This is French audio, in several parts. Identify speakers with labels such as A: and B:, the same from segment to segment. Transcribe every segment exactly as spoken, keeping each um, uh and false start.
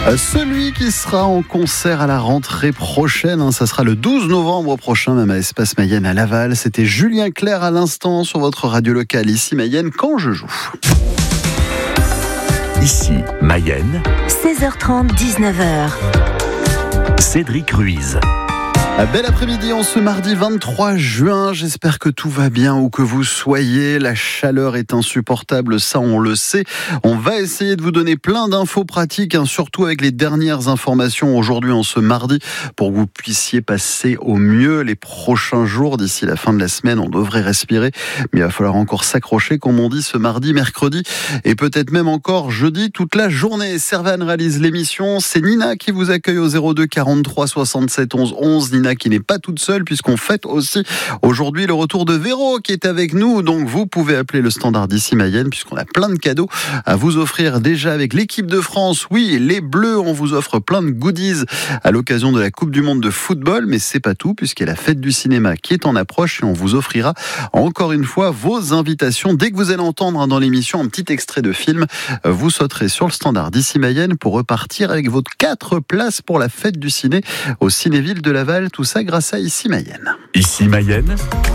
A: Celui qui sera en concert à la rentrée prochaine, hein, ça sera le douze novembre prochain, même à Espace Mayenne à Laval. C'était Julien Clerc à l'instant sur votre radio locale, ici Mayenne, quand je joue.
B: Ici Mayenne,
C: seize heures trente, dix-neuf heures.
B: Cédric Ruiz.
A: Bel après-midi en ce mardi vingt-trois juin, j'espère que tout va bien où que vous soyez. La chaleur est insupportable, ça on le sait. On va essayer de vous donner plein d'infos pratiques, hein, surtout avec les dernières informations aujourd'hui en ce mardi, pour que vous puissiez passer au mieux les prochains jours. D'ici la fin de la semaine, on devrait respirer, mais il va falloir encore s'accrocher, comme on dit, ce mardi, mercredi et peut-être même encore jeudi toute la journée. Servan réalise l'émission, c'est Nina qui vous accueille au zéro deux quarante-trois soixante-sept onze onze. Nina qui n'est pas toute seule puisqu'on fête aussi aujourd'hui le retour de Véro qui est avec nous. Donc vous pouvez appeler le standard d'ici Mayenne puisqu'on a plein de cadeaux à vous offrir déjà avec l'équipe de France. Oui, les Bleus, on vous offre plein de goodies à l'occasion de la Coupe du Monde de football, mais c'est pas tout puisqu'il y a la fête du cinéma qui est en approche et on vous offrira encore une fois vos invitations. Dès que vous allez entendre dans l'émission un petit extrait de film, vous sauterez sur le standard d'ici Mayenne pour repartir avec votre quatre places pour la fête du ciné au Cinéville de Laval. Tout ça grâce à Ici Mayenne.
B: Ici Mayenne,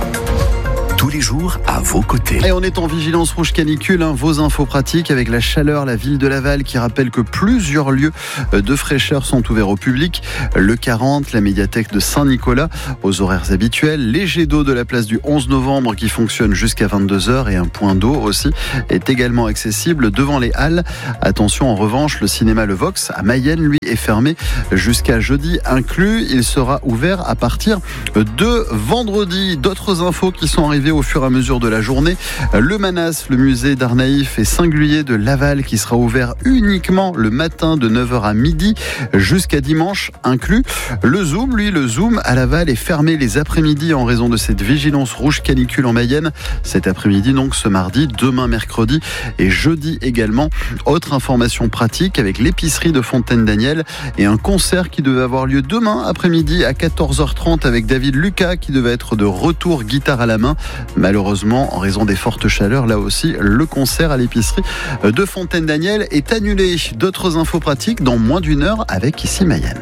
B: tous les jours à vos côtés.
A: Et on est en vigilance rouge canicule, hein, vos infos pratiques avec la chaleur, la ville de Laval qui rappelle que plusieurs lieux de fraîcheur sont ouverts au public. Le quarante, la médiathèque de Saint-Nicolas aux horaires habituels, les jets d'eau de la place du onze novembre qui fonctionne jusqu'à vingt-deux heures et un point d'eau aussi est également accessible devant les halles. Attention en revanche, le cinéma Le Vox à Mayenne lui est fermé jusqu'à jeudi inclus. Il sera ouvert à partir de vendredi. D'autres infos qui sont arrivées au fur et à mesure de la journée. Le Manas, le musée d'art naïf et singulier de Laval qui sera ouvert uniquement le matin de neuf heures à midi jusqu'à dimanche inclus. Le Zoom, lui, le Zoom à Laval est fermé les après-midi en raison de cette vigilance rouge canicule en Mayenne. Cet après-midi, donc ce mardi, demain mercredi et jeudi également. Autre information pratique avec l'épicerie de Fontaine-Daniel et un concert qui devait avoir lieu demain après-midi à quatorze heures trente avec David Lucas qui devait être de retour guitare à la main. Malheureusement, en raison des fortes chaleurs, là aussi, le concert à l'épicerie de Fontaine-Daniel est annulé. D'autres infos pratiques dans moins d'une heure avec Ici Mayenne.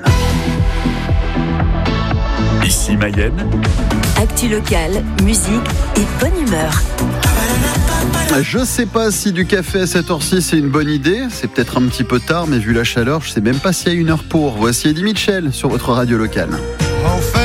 B: Ici Mayenne,
C: Actu locale, musique et bonne humeur.
A: Je sais pas si du café à cette heure-ci c'est une bonne idée. C'est peut-être un petit peu tard, mais vu la chaleur, je sais même pas s'il y a une heure pour. Voici Eddie Mitchell sur votre radio locale.